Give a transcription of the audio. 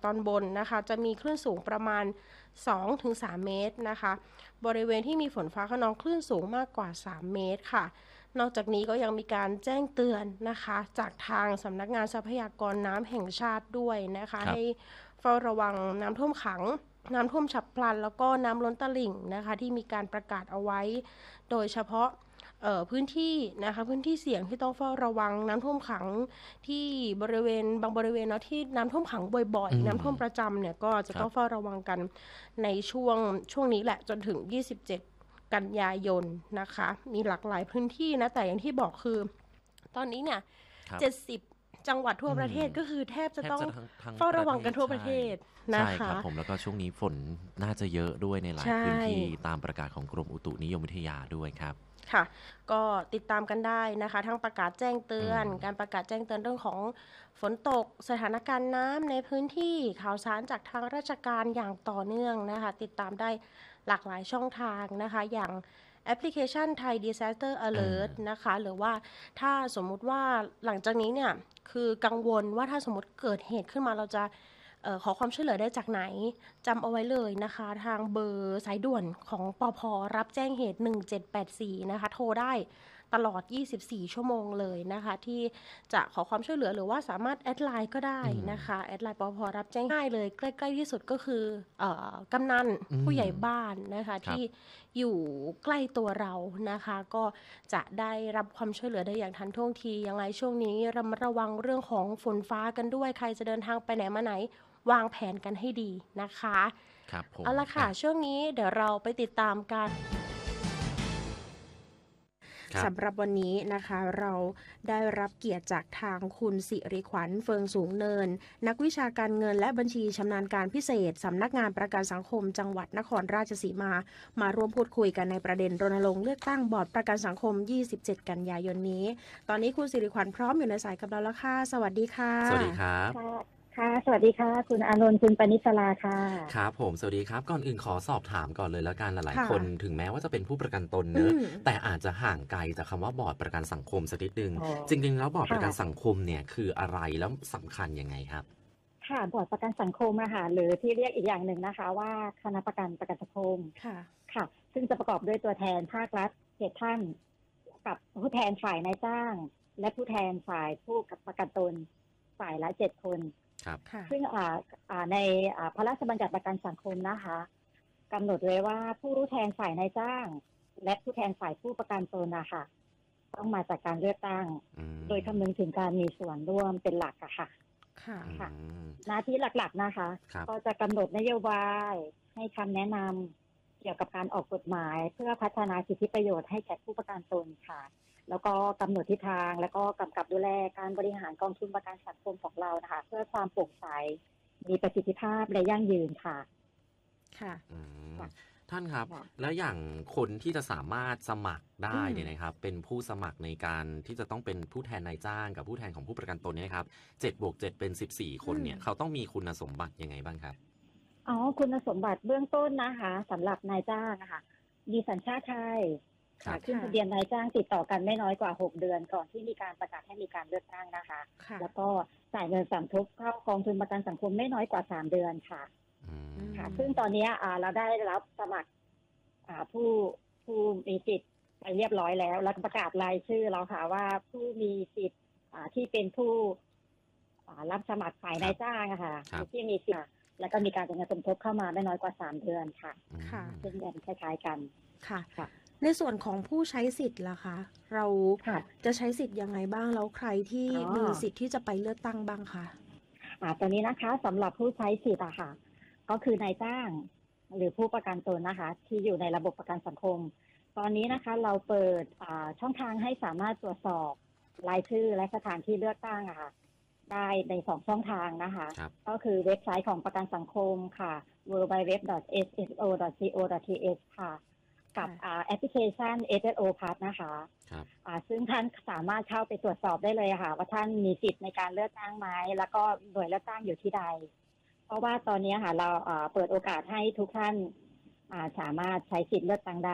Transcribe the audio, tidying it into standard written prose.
ตอนบนนะคะจะมีคลื่นสูงประมาณ 2-3 เมตรนะคะบริเวณที่มีฝนฟ้าคะนองคลื่นสูงมากกว่า 3 เมตรค่ะนอกจากนี้ก็ยังมีการแจ้งเตือนนะคะจากทางสำนักงานทรัพยากรน้ำแห่งชาติด้วยนะคะให้เฝ้าระวังน้ำท่วมขังน้ำท่วมฉับพลันแล้วก็น้ำล้นตลิ่งนะคะที่มีการประกาศเอาไว้โดยเฉพาะพื้นที่นะคะพื้นที่เสี่ยงที่ต้องเฝ้าระวังน้ำท่วมขังที่บางบริเวณเนาะที่น้ำท่วมขังบ่อยๆน้ำท่วมประจำเนี่ยก็จะต้องเฝ้าระวังกันในช่วงนี้แหละจนถึง27กันยายนนะคะมีหลากหลายพื้นที่นะแต่อย่างที่บอกคือตอนนี้เนี่ย70จังหวัดทั่วประเทศก็คือแทบจะต้องเฝ้าระวังกันทั่วประเทศนะคะใช่ครับผมแล้วก็ช่วงนี้ฝนน่าจะเยอะด้วยในหลายพื้นที่ตามประกาศของกรมอุตุนิยมวิทยาด้วยครับค่ะก็ติดตามกันได้นะคะทั้งประกาศแจ้งเตือนการประกาศแจ้งเตือนเรื่องของฝนตกสถานการณ์น้ำในพื้นที่ข่าวสารจากทางราชการอย่างต่อเนื่องนะคะติดตามได้หลากหลายช่องทางนะคะอย่างแอปพลิเคชัน Thai Disaster Alert นะคะหรือว่าถ้าสมมุติว่าหลังจากนี้เนี่ยคือกังวลว่าถ้าสมมติเกิดเหตุขึ้นมาเราจะขอความช่วยเหลือได้จากไหนจำเอาไว้เลยนะคะทางเบอร์สายด่วนของปภ.รับแจ้งเหตุ1784นะคะโทรได้ตลอด24ชั่วโมงเลยนะคะที่จะขอความช่วยเหลือหรือว่าสามารถแอดไลน์ก็ได้นะคะแอดไลน์ปภ.รับแจ้งง่ายเลยใกล้ๆที่สุดก็คือกำนันผู้ใหญ่บ้านนะคะที่อยู่ใกล้ตัวเรานะคะก็จะได้รับความช่วยเหลือได้อย่างทันท่วงทียังไงช่วงนี้ระวังเรื่องของฝนฟ้ากันด้วยใครจะเดินทางไปไหนมาไหนวางแผนกันให้ดีนะคะครับผมเอาละค่ะช่วงนี้เดี๋ยวเราไปติดตามกันสำหรับวันนี้นะคะเราได้รับเกียรติจากทางคุณสิริขวัญเฟิงสูงเนินนักวิชาการเงินและบัญชีชำนาญการพิเศษสำนักงานประกันสังคมจังหวัดนครราชสีมาร่วมพูดคุยกันในประเด็นรณรงค์เลือกตั้งบอร์ดประกันสังคม27กันยายนนี้ตอนนี้คุณสิริขวัญพร้อมอยู่ในสายกับเราแล้วค่ะสวัสดีค่ะสวัสดีครับค่ะสวัสดีค่ะคุณอานนท์คุณปณิสราค่ะครับผมสวัสดีครับก่อนอื่นขอสอบถามก่อนเลยแล้วกันหลายๆคนถึงแม้ว่าจะเป็นผู้ประกันตนเนอะแต่อาจจะห่างไกลจากคำว่าบอร์ดประกันสังคมสักนิดนึงจริงๆแล้วบอร์ดประกันสังคมเนี่ยคืออะไรแล้วสำคัญยังไงครับค่ะบอร์ดประกันสังคมนะคะหรือที่เรียกอีกอย่างหนึ่งนะคะว่าคณะประกันสังคมค่ะซึ่งจะประกอบด้วยตัวแทนภาครัฐ7ท่านกับผู้แทนฝ่ายนายจ้างและผู้แทนฝ่ายผู้ประกันตนฝ่ายละ7คนซึ่งในพระราชบัญญัติประกันสังคมนะคะกำหนดไว้ว่าผู้แทนฝ่ายนายจ้างและผู้แทนฝ่ายผู้ประกันตนนะคะต้องมาจากการเลือกตั้งโดยคำนึงถึงการมีส่วนร่วมเป็นหลักอะค่ะหน้าที่หลักๆนะคะก็จะกำหนดนโยบายให้คำแนะนำเกี่ยวกับการออกกฎหมายเพื่อพัฒนาสิทธิประโยชน์ให้แก่ผู้ประกันตนค่ะแล้วก็กำหนดทิศทางแล้วก็กำกับดูแลการบริหารกองทุนประกันสังคมของเรานะคะเพื่อความโปร่งใสมีประสิทธิภาพและยั่งยืนค่ะท่านครับแล้วอย่างคนที่จะสามารถสมัครได้เนี่ยนะครับเป็นผู้สมัครในการที่จะต้องเป็นผู้แทนนายจ้างกับผู้แทนของผู้ประกันตนเนี่ยครับ7+7เป็น14คนเนี่ยเขาต้องมีคุณสมบัติยังไงบ้างครับคุณสมบัติเบื้องต้นนะคะสำหรับนายจ้างนะคะมีสัญชาติไทยขึ้นทะเบียนนายจ้างติดต่อกันไม่น้อยกว่า6เดือนก่อนที่มีการประกาศให้มีการเลือกตั้งนะคะแล้วก็จ่ายเงินสมทบเข้ากองทุนประกันสังคมไม่น้อยกว่า3เดือนค่ะซึ่งตอนนี้เราได้รับสมัครผู้มีสิทธิ์ไปเรียบร้อยแล้วแล้วประกาศรายชื่อเราค่ะว่าผู้มีสิทธิ์ที่เป็นผู้รับสมัครฝ่ายนายจ้างค่ะที่มีสิทธิ์แล้วก็มีการจ่ายเงินสมทบเข้ามาไม่น้อยกว่า3เดือนค่ะซึ่งคล้ายๆกันค่ะในส่วนของผู้ใช้สิทธิ์ล่ะคะเราจะใช้สิทธิ์ยังไงบ้างแล้วใครที่มีสิทธิ์ที่จะไปเลือกตั้งบ้างคะตอนนี้นะคะสำหรับผู้ใช้สิทธิ์ค่ะก็คือนายจ้างหรือผู้ประกันตนนะคะที่อยู่ในระบบประกันสังคมตอนนี้นะคะเราเปิดช่องทางให้สามารถตรวจสอบรายชื่อและสถานที่เลือกตั้งค่ะได้ใน2ช่องทางนะคะก็คือเว็บไซต์ของประกันสังคมค่ะ www.sso.co.th ค่ะกับแอปพลิเคชัน SSO Plus นะคะซึ่งท่านสามารถเข้าไปตรวจสอบได้เลยค่ะว่าท่านมีสิทธิ์ในการเลือกตั้งไหมแล้วก็หน่วยเลือกตั้งอยู่ที่ใดเพราะว่าตอนนี้ค่ะเราเปิดโอกาสให้ทุกท่านสามารถใช้สิทธิ์เลือกตั้งได้